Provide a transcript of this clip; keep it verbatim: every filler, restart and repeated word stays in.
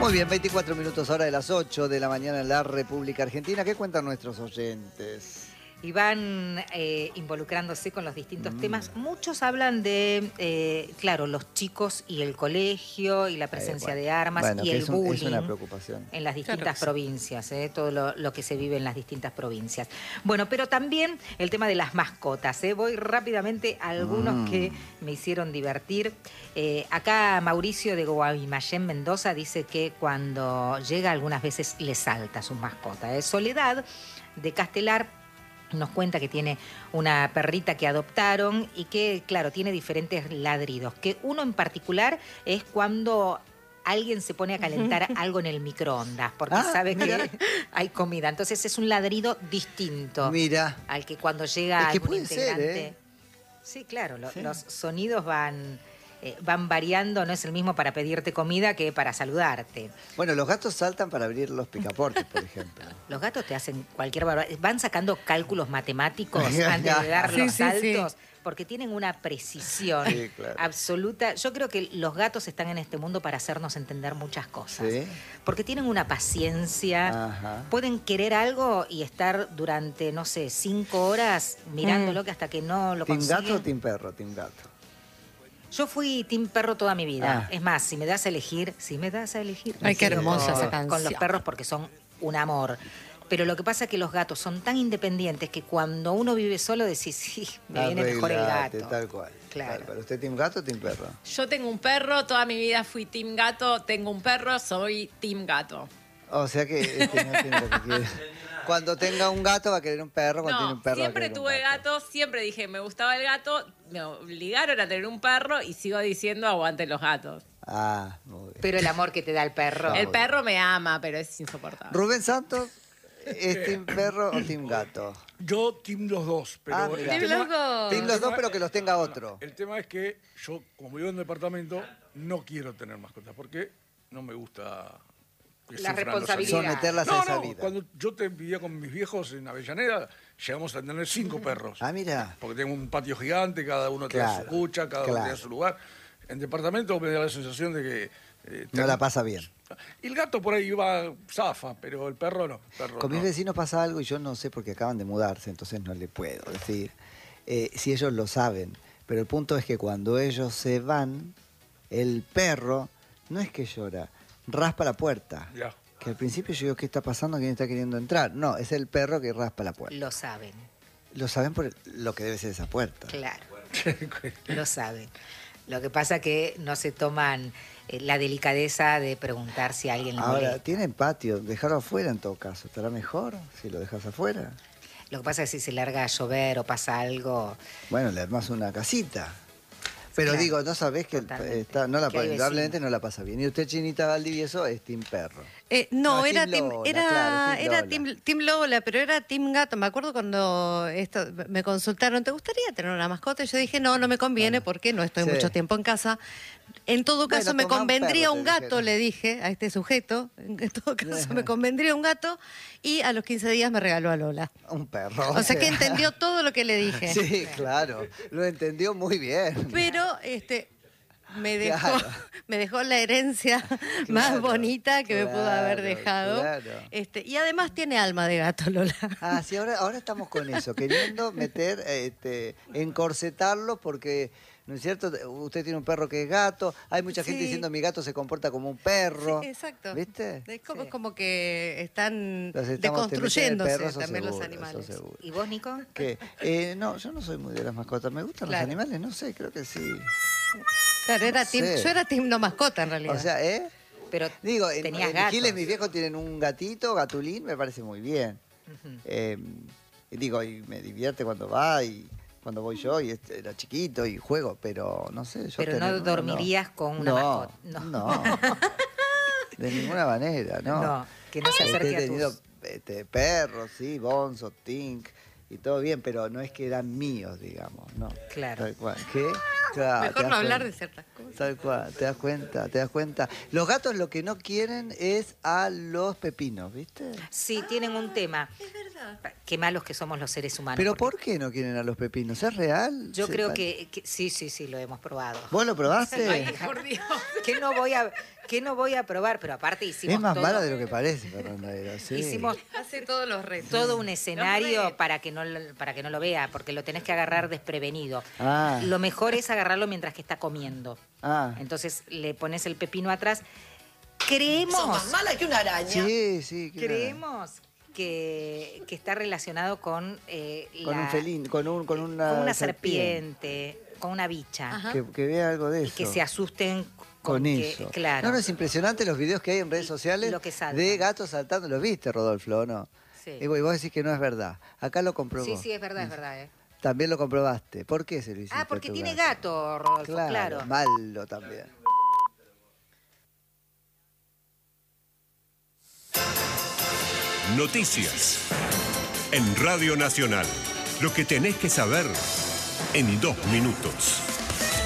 Muy bien, veinticuatro minutos hora de las ocho de la mañana en la República Argentina. ¿Qué cuentan nuestros oyentes? Y van eh, involucrándose con los distintos Mm. temas. Muchos hablan de, eh, claro, los chicos y el colegio y la presencia Eh, bueno. de armas Bueno, y que el es un- bullying es una preocupación. en las distintas Claro que sí. provincias, eh, todo lo, lo que se vive en las distintas provincias. Bueno, pero también el tema de las mascotas. Eh. Voy rápidamente a algunos Mm. que me hicieron divertir. Eh, acá Mauricio de Guaymallén, Mendoza, dice que cuando llega algunas veces le salta a su mascota. Eh. Soledad de Castelar nos cuenta que tiene una perrita que adoptaron y que, claro, tiene diferentes ladridos. Que uno en particular es cuando alguien se pone a calentar algo en el microondas, porque Ah, sabe mira. que hay comida. Entonces es un ladrido distinto Mira, al que cuando llega Es que algún puede ser, integrante. ¿eh? Sí, claro, lo- Sí. los sonidos van, eh, van variando, no es el mismo para pedirte comida que para saludarte. bueno, los gatos saltan para abrir los picaportes, por ejemplo. Los gatos te hacen cualquier barbaridad. Van sacando cálculos matemáticos Ya, antes de dar Sí, los sí, sí. saltos, porque tienen una precisión Sí, claro. absoluta. Yo creo que los gatos están en este mundo para hacernos entender muchas cosas. Sí. Porque tienen una paciencia. Ajá. Pueden querer algo y estar durante, no sé, cinco horas mirándolo que hasta que no lo ¿Team consiguen. gato o team perro? Team gato. Yo fui team perro toda mi vida. Ah. Es más, si me das a elegir, si me das a elegir... Ay, me qué quedo hermosa con- esa Con los canción. perros porque son un amor. Pero lo que pasa es que los gatos son tan independientes que cuando uno vive solo decís, sí, me viene mejor el Arreglate, gato. tal cual. Claro. Tal cual. ¿Usted team gato o team perro? Yo tengo un perro, toda mi vida fui team gato, tengo un perro, soy team gato. O sea que este no tiene lo que quiere. Cuando tenga un gato va a querer un perro, cuando tiene No, un perro va a siempre querer un tuve gato, siempre dije me gustaba el gato, me obligaron a tener un perro y sigo diciendo aguante los gatos. Ah, muy bien. Pero el amor que te da el perro. Ah, El muy perro me ama, pero es insoportable. Rubén Santos, ¿es team perro o team gato? Yo team los dos, pero Ah, el mira. Team los dos. Team los dos, pero que los tenga no, otro. el tema es que yo, como vivo en un departamento, no quiero tener mascotas porque no me gusta que La sufran los responsabilidad. animales. Someterlas a No, esa no, vida. cuando yo te vivía con mis viejos en Avellaneda, llegamos a tener cinco perros. Ah, mira. Porque tengo un patio gigante, cada uno tiene Claro, su cucha, cada uno claro. tiene su lugar. En departamento me da la sensación de que... eh, No tengo- la pasa bien. Y el gato por ahí va zafa, pero el perro no. el perro Con mis no. vecinos pasa algo y yo no sé porque acaban de mudarse, entonces no le puedo decir eh, si ellos lo saben. Pero el punto es que cuando ellos se van, el perro no es que llora, raspa la puerta. Ya. Que al principio yo digo, ¿qué está pasando? ¿Quién está queriendo entrar? No, es el perro que raspa la puerta. Lo saben, Lo saben por lo que debe ser esa puerta. claro. Lo saben. Lo que pasa que no se toman eh, la delicadeza de preguntar si a alguien le Ahora, molesta. tienen patio, dejarlo afuera en todo caso. ¿Estará mejor si lo dejas afuera? Lo que pasa es que si se larga a llover o pasa algo... Bueno, le armás una casita. Pero Claro, digo, no sabés que el- totalmente. está, no la, Que hay indudablemente vecinos. no la pasa bien. Y usted, Chinita Valdivieso, es team perro. Eh, no, No, era, Team team, Lola, era, claro, Team era Lola. team, team Lola, pero era Team Gato. Me acuerdo cuando esto, me consultaron, ¿te gustaría tener una mascota? Y yo dije, no, no me conviene porque no estoy Sí. mucho tiempo en casa. En todo caso, Bueno, me toma un convendría perro, un te gato, dijeron. le dije a este sujeto. En todo caso, me convendría un gato. Y a los quince días me regaló a Lola. Un perro. O sea que entendió todo lo que le dije. Sí, claro. Lo entendió muy bien. Pero este me dejó, Claro. me dejó la herencia más Claro, bonita que me pudo haber claro, dejado. claro. Este, y además tiene alma de gato, Lola. Ah, sí, ahora, ahora estamos con eso, queriendo meter, este, encorsetarlo porque, ¿no es cierto? Usted tiene un perro que es gato, hay mucha gente Sí. diciendo mi gato se comporta como un perro. Sí, exacto. ¿Viste? Es como, Sí. como que están Los estamos deconstruyéndose teniendo de perros, eso también los seguro, animales. eso seguro. ¿Y vos, Nico? ¿Qué? Eh, no, yo no soy muy de las mascotas. ¿Me gustan Claro. los animales? No sé, creo que sí. Claro, era No team- sé. yo era team no mascota en realidad. O sea, ¿eh? Pero Digo, en, tenías en gatos. Giles mis viejos tienen un gatito, Gatulín, me parece muy bien. Ujú. Eh, y digo, y me divierte cuando va y cuando voy yo y este, era chiquito y juego, pero no sé. Yo Pero tener no uno, dormirías con una no, mascota. No, No. de ninguna manera, no. No, que no se Este, acerque He a tenido tus... este, perros, sí, Bonzo, Tink y todo bien, pero no es que eran míos, digamos, ¿no? Claro. Tal cual. ¿Qué? Claro, te Mejor das no hablar de cuenta. ciertas cosas. Tal cual, te das cuenta, te das cuenta. Los gatos lo que no quieren es a los pepinos, ¿viste? Sí, tienen un tema. Qué malos que somos los seres humanos. ¿Pero porque por qué no quieren a los pepinos? ¿Es real? Yo ¿Se creo pa- que, que- sí, sí, sí, lo hemos probado. ¿Vos lo probaste? Ay, por Dios. ¿Qué no voy a, qué no voy a probar? Pero aparte hicimos Es más todo, mala de lo que parece, Fernanda Vera, sí. hicimos Hace todos los retos. todo un escenario retos. para que no lo- para que no lo vea, porque lo tenés que agarrar desprevenido. Ah. Lo mejor es agarrarlo mientras que está comiendo. Ah, Entonces le pones el pepino atrás. Creemos, Sos más mala que una araña. sí, sí. claro. creemos que, que está relacionado con eh, Con la- un felín, con, un, con una, con una serpiente, con una bicha, Ajá. Que, que vea algo de y eso. que se asusten con que- eso. claro. No, no, es impresionante los videos que hay en redes sociales Lo que saltan. de gatos saltando. ¿Los viste, Rodolfo, o no? Sí. Y vos y vos decís que no es verdad. Acá lo comprobó. Sí, sí, es verdad, es verdad. ¿eh? También lo comprobaste. ¿Por qué se lo hiciste Ah, a porque tu tiene gato? gato, Rodolfo, Claro, claro. malo también. Noticias. En Radio Nacional. Lo que tenés que saber en dos minutos.